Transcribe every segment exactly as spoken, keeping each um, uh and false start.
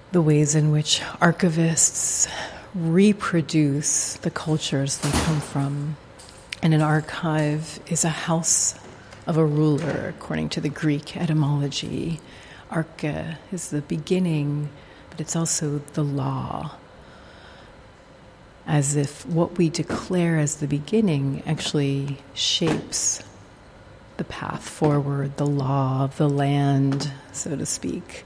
the ways in which archivists reproduce the cultures they come from. And an archive is a house of a ruler, according to the Greek etymology. Arche is the beginning, but it's also the law. As if what we declare as the beginning actually shapes the path forward, the law of the land, so to speak.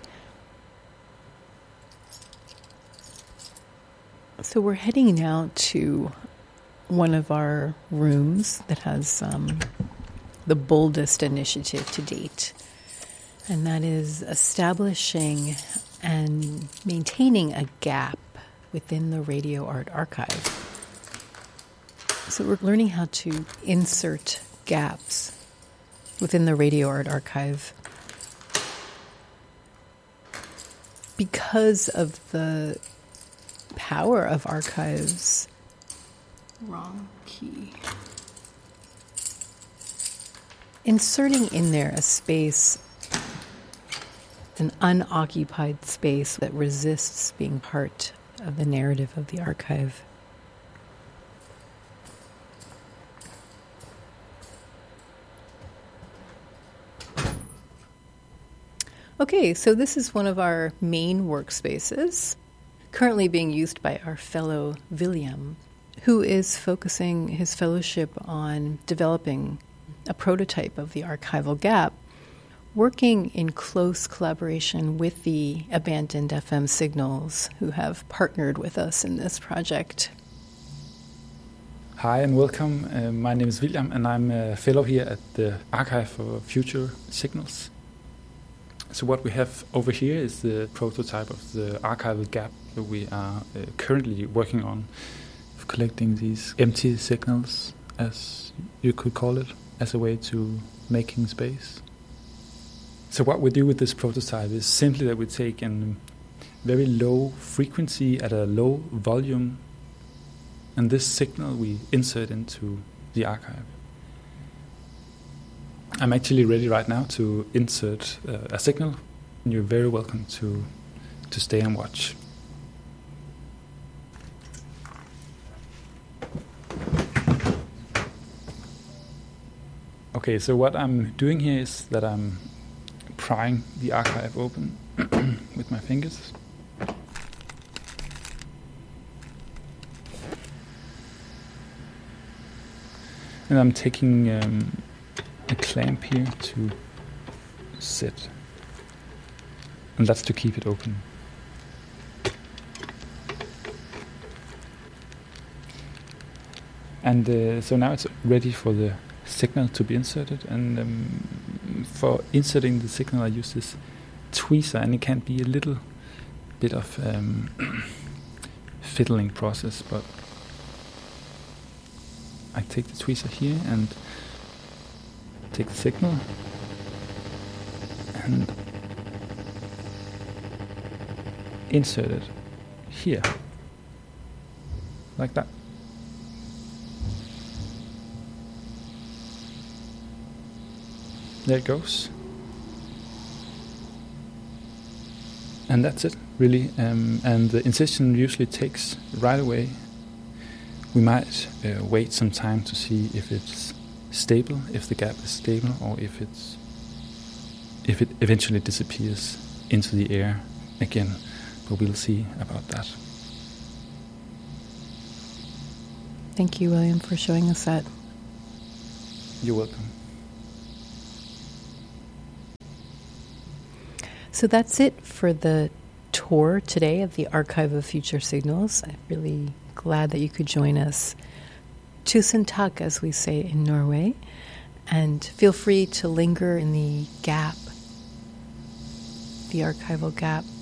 So we're heading now to one of our rooms that has um, the boldest initiative to date, and that is establishing and maintaining a gap within the Radio Art Archive. So we're learning how to insert gaps within the Radio Art Archive because of the power of archives. Wrong key. Inserting in there a space, an unoccupied space that resists being part of the narrative of the archive. Okay, so this is one of our main workspaces, currently being used by our fellow William, who is focusing his fellowship on developing a prototype of the archival gap, working in close collaboration with the Abandoned F M Signals, who have partnered with us in this project. Hi and welcome. Uh, my name is William and I'm a fellow here at the Archive for Future Signals. So what we have over here is the prototype of the archival gap that we are uh, currently working on, collecting these empty signals, as you could call it, as a way to making space. So what we do with this prototype is simply that we take a very low frequency at a low volume, and this signal we insert into the archive. I'm actually ready right now to insert uh, a signal, and you're very welcome to to stay and watch. Okay, so what I'm doing here is that I'm prying the archive open with my fingers. And I'm taking um, a clamp here to sit. And that's to keep it open. And uh, so now it's ready for the signal to be inserted, and um, for inserting the signal I use this tweezer, and it can be a little bit of um, fiddling process, but I take the tweezer here and take the signal and insert it here, like that. There it goes. And that's it, really. Um, and the incision usually takes right away. We might uh, wait some time to see if it's stable, if the gap is stable, or if it's if it eventually disappears into the air again. But we'll see about that. Thank you, William, for showing us that. You're welcome. So that's it for the tour today of the Archive of Future Signals. I'm really glad that you could join us. Tusen takk, as we say in Norway. And feel free to linger in the gap, the archival gap.